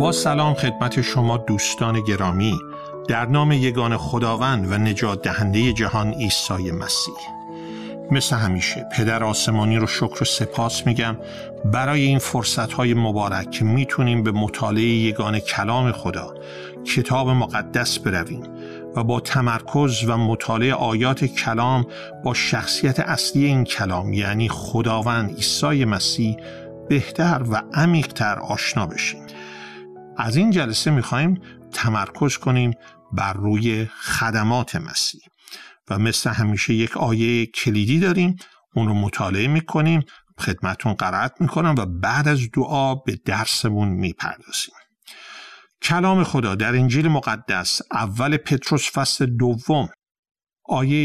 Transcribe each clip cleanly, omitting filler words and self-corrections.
با سلام خدمت شما دوستان گرامی، در نام یگان خداوند و نجات دهنده جهان عیسی مسیح. مثل همیشه پدر آسمانی رو شکر و سپاس میگم برای این فرصت‌های مبارک که میتونیم به مطالعه یگان کلام خدا، کتاب مقدس برویم و با تمرکز و مطالعه آیات کلام با شخصیت اصلی این کلام یعنی خداوند عیسی مسیح بهتر و عمیق‌تر آشنا بشیم. از این جلسه میخوایم تمرکز کنیم بر روی خدمات مسیح و مثل همیشه یک آیه کلیدی داریم، اون رو مطالعه میکنیم، خدمتون قرائت میکنم و بعد از دعا به درسمون میپردازیم. کلام خدا در انجیل مقدس اول پتروس فصل 2 آیه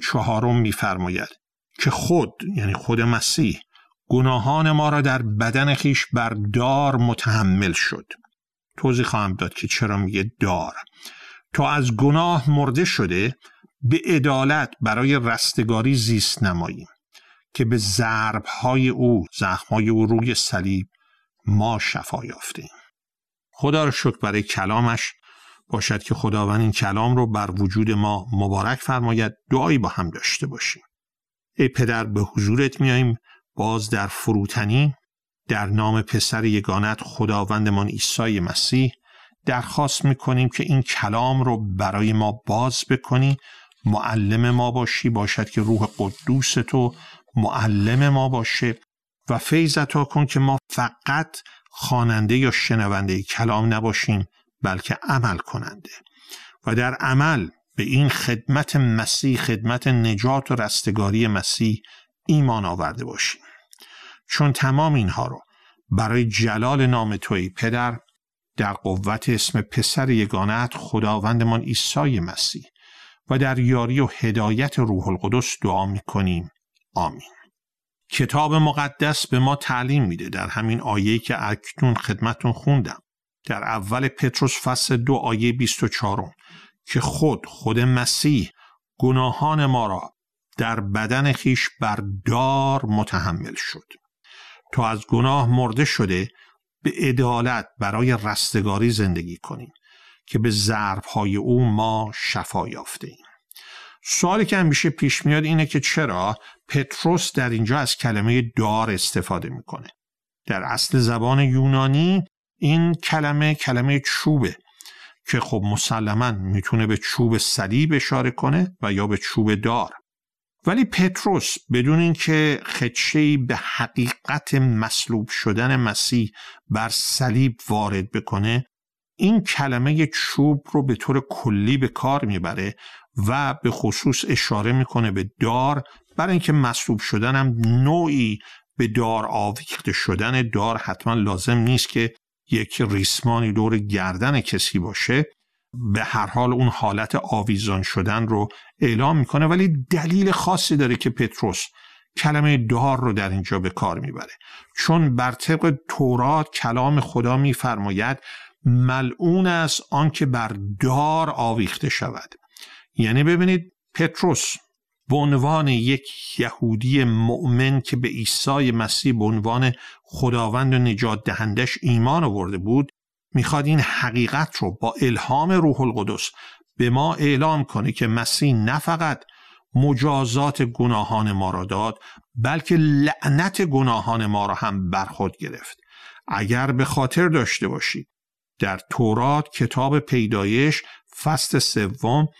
24 میفرماید که یعنی خود مسیح گناهان ما را در بدن خیش بر دار متحمل شد. توضیح خواهم داد که چرا میگه دار. تا از گناه مرده شده به عدالت برای رستگاری زیست نماییم که به ضرب‌های او، زخم‌های او روی صلیب ما شفا یافتیم. خدا را شکر برای کلامش. باشد که خداوند این کلام رو بر وجود ما مبارک فرماید. دعایی با هم داشته باشیم. ای پدر، به حضورت میاییم باز در فروتنی در نام پسر یگانت خداوندمان عیسی مسیح. درخواست میکنیم که این کلام رو برای ما باز بکنی، معلم ما باشی، باشد که روح قدوس تو معلم ما باشه و فیض عطا کن که ما فقط خواننده یا شنونده کلام نباشیم بلکه عمل کننده و در عمل به این خدمت مسیح، خدمت نجات و رستگاری مسیح ایمان آورده باشیم. چون تمام اینها رو برای جلال نام توی پدر در قوت اسم پسر یگانت خداوندمان عیسی مسیح و در یاری و هدایت روح القدس دعا میکنیم. آمین. کتاب مقدس به ما تعلیم میده در همین آیه‌ای که اکنون خدمتون خوندم در اول پتروس فصل 2 آیه 24 که خود مسیح گناهان ما را در بدن خیش بر دار متحمل شد. تا از گناه مرده شده به عدالت برای رستگاری زندگی کنیم که به ضرب‌های او ما شفا یافتیم. سوالی که همیشه پیش میاد اینه که چرا پتروس در اینجا از کلمه دار استفاده میکنه. در اصل زبان یونانی این کلمه چوبه که خب مسلماً میتونه به چوب صلیب اشاره کنه و یا به چوب دار. ولی پتروس بدون اینکه خدشه‌ای به حقیقت مصلوب شدن مسیح بر صلیب وارد بکنه، این کلمه چوب رو به طور کلی به کار میبره و به خصوص اشاره میکنه به دار، برای اینکه مصلوب شدن هم نوعی به دار آویخته شدن. دار حتما لازم نیست که یک ریسمانی دور گردن کسی باشه، به هر حال اون حالت آویزان شدن رو اعلام میکنه، ولی دلیل خاصی داره که پتروس کلمه دار رو در اینجا به کار میبره. چون بر طبق تورات کلام خدا میفرماید ملعون است آن که بر دار آویخته شود. یعنی ببینید پتروس به عنوان یک یهودی مؤمن که به عیسی مسیح به عنوان خداوند و نجات دهندش ایمان آورده بود، میخواد این حقیقت رو با الهام روح القدس به ما اعلام کنه که مسیح نه فقط مجازات گناهان ما را داد بلکه لعنت گناهان ما را هم بر خود گرفت. اگر به خاطر داشته باشید در تورات کتاب پیدایش فصل 3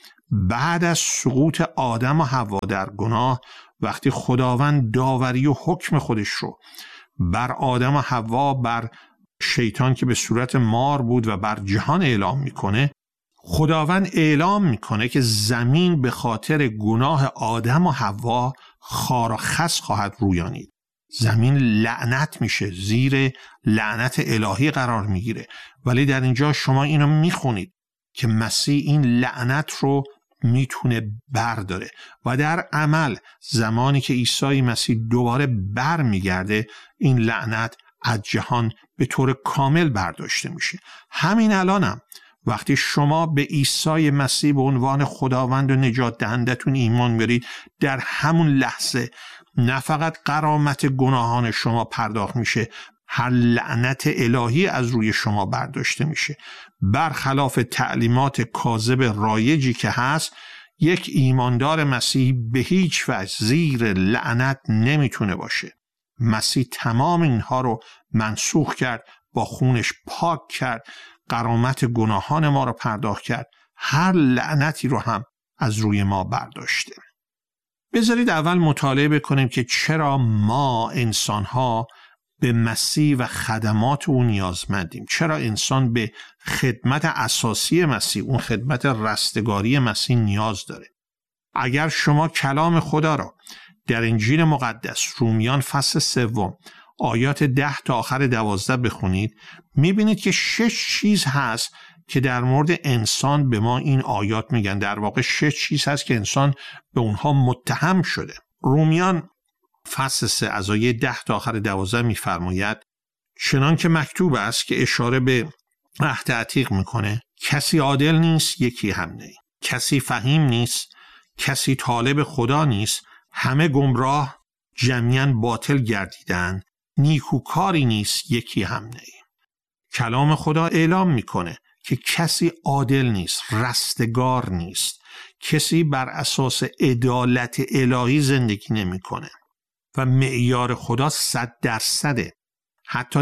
بعد از سقوط آدم و حوا در گناه، وقتی خداوند داوری و حکم خودش رو بر آدم و حوا، بر شیطان که به صورت مار بود و بر جهان اعلام میکنه، خداوند اعلام میکنه که زمین به خاطر گناه آدم و حوا خار و خس خواهد رویانید. زمین لعنت میشه، زیر لعنت الهی قرار میگیره. ولی در اینجا شما اینو میخونید که مسیح این لعنت رو میتونه برداره و در عمل زمانی که عیسی مسیح دوباره بر میگرده این لعنت از جهان به طور کامل برداشته میشه. همین الانم وقتی شما به عیسی مسیح به عنوان خداوند و نجات دهندتون ایمان میارید، در همون لحظه نه فقط غرامت گناهان شما پرداخت میشه هر لعنت الهی از روی شما برداشته میشه. برخلاف تعلیمات کاذب رایجی که هست، یک ایماندار مسیحی به هیچ وجه زیر لعنت نمیتونه باشه. مسیح تمام اینها رو منسوخ کرد، با خونش پاک کرد، غرامت گناهان ما رو پرداخت کرد، هر لعنتی رو هم از روی ما برداشته. بذارید اول مطالعه بکنیم که چرا ما انسان‌ها به مسیح و خدمات او نیازمندیم. چرا انسان به خدمت اساسی مسیح، اون خدمت رستگاری مسیح نیاز داره. اگر شما کلام خدا را در انجیل مقدس رومیان فصل 3 آیات 10 تا آخر 12 بخونید، میبینید که 6 چیز هست که در مورد انسان به ما این آیات میگن. در واقع 6 چیز هست که انسان به اونها متهم شده. رومیان فصل 3 از آیه 10 تا آخر 12 میفرماید: چنان که مکتوب است، که اشاره به عهد عتیق میکنه، کسی عادل نیست، یکی هم نه. کسی فهیم نیست، کسی طالب خدا نیست، همه گمراه، جمیعاً باطل گردیدن، نیکوکاری نیست، یکی هم نه. کلام خدا اعلام میکنه که کسی عادل نیست، رستگار نیست، کسی بر اساس عدالت الهی زندگی نمیکنه و معیار خدا 100%، حتی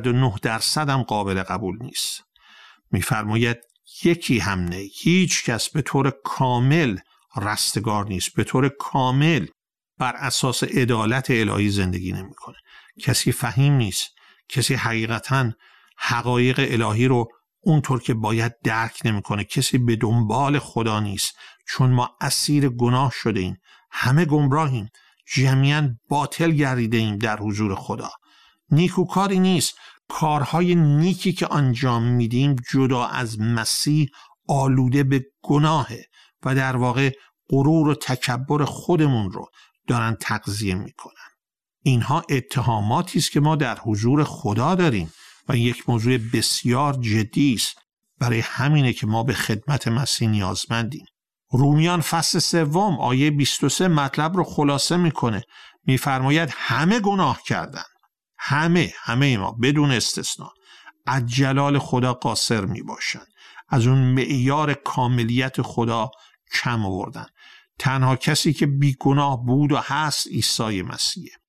99% هم قابل قبول نیست. میفرماید یکی هم نه، هیچ کس به طور کامل رستگار نیست، به طور کامل بر اساس عدالت الهی زندگی نمیکنه. کسی فهیم نیست، کسی حقیقتاً حقایق الهی رو اونطور که باید درک نمیکنه، کسی به دنبال خدا نیست، چون ما اسیر گناه شده ایم، همه گمراهیم، جمیعاً باطل گردیده ایم در حضور خدا. نیکوکاری نیست، کارهای نیکی که انجام میدیم جدا از مسیح آلوده به گناهه و در واقع غرور و تکبر خودمون رو دارن تغذیه میکنن. اینها اتهاماتی است که ما در حضور خدا داریم و یک موضوع بسیار جدی است. برای همینه که ما به خدمت مسیح نیازمندیم. رومیان فصل 3 آیه 23 مطلب رو خلاصه میکنه. میفرماید همه گناه کردن، همه ما بدون استثنا از جلال خدا قاصر میباشن، از اون معیار کاملیت خدا کم آوردن. تنها کسی که بی گناه بود و هست عیسی مسیحه.